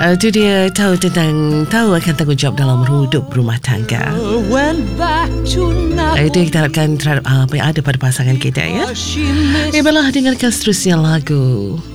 Itu dia tahu akan tanggungjawab dalam hidup rumah tangga. Itu yang kita harapkan terhadap apa yang ada pada pasangan kita, ya. Baiklah, dengarkan seterusnya lagu